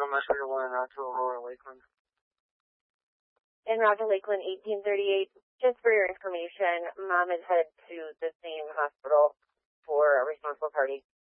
Echo Messenger 1 out to Aurora Lakeland. In Roger Lakeland, 1838. Just for your information, Mom is headed to the same hospital for a responsible party.